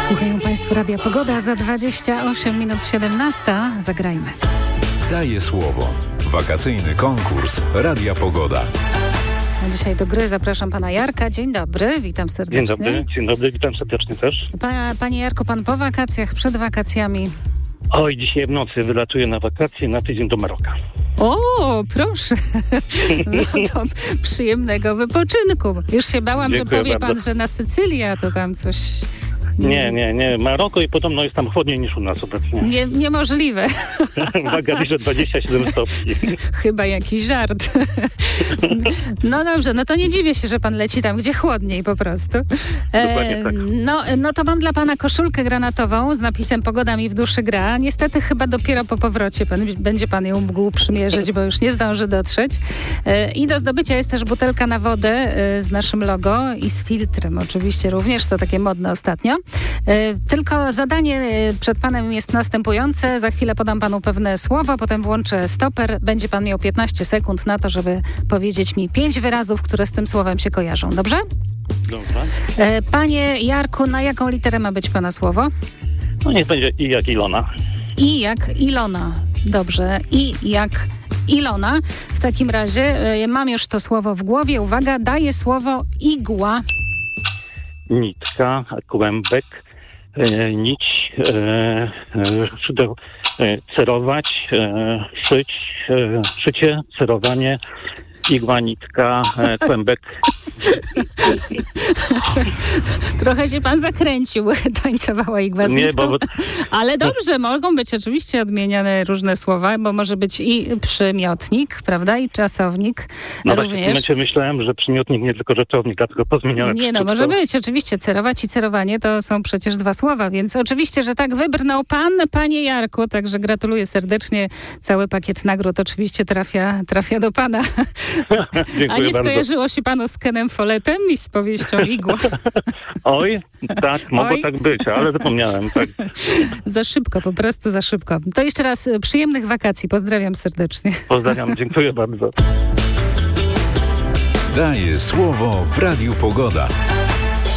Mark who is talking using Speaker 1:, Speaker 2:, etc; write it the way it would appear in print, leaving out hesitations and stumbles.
Speaker 1: Słuchają Państwo Radia Pogoda, za 28 minut 17. Zagrajmy.
Speaker 2: Daję słowo. Wakacyjny konkurs Radia Pogoda.
Speaker 1: A dzisiaj do gry zapraszam pana Jarka. Dzień dobry, witam serdecznie.
Speaker 3: Dzień dobry, witam serdecznie też.
Speaker 1: Panie Jarku, pan po wakacjach, przed wakacjami?
Speaker 3: Oj, dzisiaj w nocy wylatuję na wakacje na tydzień do Maroka.
Speaker 1: O, proszę. No to przyjemnego wypoczynku. Już się bałam,
Speaker 3: Dziękuję
Speaker 1: że powie
Speaker 3: bardzo.
Speaker 1: pan, że na Sycylię to tam coś...
Speaker 3: Nie. Maroko i podobno jest tam chłodniej niż u nas obecnie.
Speaker 1: Niemożliwe.
Speaker 3: W Agadirze 27 stopni.
Speaker 1: Chyba jakiś żart. No dobrze, no to nie dziwię się, że pan leci tam, gdzie chłodniej po prostu.
Speaker 3: Dokładnie tak.
Speaker 1: No to mam dla pana koszulkę granatową z napisem "Pogoda mi w duszy gra". Niestety chyba dopiero po powrocie będzie pan ją mógł przymierzyć, bo już nie zdąży dotrzeć. I do zdobycia jest też butelka na wodę z naszym logo i z filtrem oczywiście również, to takie modne ostatnio. Tylko zadanie przed panem jest następujące. Za chwilę podam panu pewne słowa, potem włączę stoper. Będzie pan miał 15 sekund na to, żeby powiedzieć mi 5 wyrazów, które z tym słowem się kojarzą. Dobrze?
Speaker 3: Dobra.
Speaker 1: Panie Jarku, na jaką literę ma być pana słowo?
Speaker 3: No niech będzie i jak Ilona.
Speaker 1: I jak Ilona. Dobrze. I jak Ilona. W takim razie mam już to słowo w głowie. Uwaga, daję słowo igła.
Speaker 3: Nitka, kłębek, nić, szydeł, cerować, szyć, szycie, cerowanie, igła, nitka, kłębek.
Speaker 1: Trochę się pan zakręcił, tańcowała igła z nitką. Ale dobrze, mogą być oczywiście odmieniane różne słowa, bo może być i przymiotnik, prawda, i czasownik
Speaker 3: No
Speaker 1: również.
Speaker 3: właśnie w tym momencie myślałem, że przymiotnik nie tylko rzeczownik, dlatego pozmieniałem.
Speaker 1: Nie, no może być, oczywiście. Cerować i cerowanie to są przecież dwa słowa, więc oczywiście, że tak wybrnął pan, panie Jarku, także gratuluję serdecznie. Cały pakiet nagród oczywiście trafia do pana.
Speaker 3: Dziękuję
Speaker 1: A nie
Speaker 3: bardzo.
Speaker 1: skojarzyło się panu z Kenem Follettem i z powieścią Igła?
Speaker 3: Oj, tak, mogło tak być, ale zapomniałem. Tak.
Speaker 1: Za szybko, po prostu za szybko. To jeszcze raz przyjemnych wakacji. Pozdrawiam serdecznie.
Speaker 3: Pozdrawiam, dziękuję bardzo.
Speaker 2: Daję słowo w Radiu Pogoda.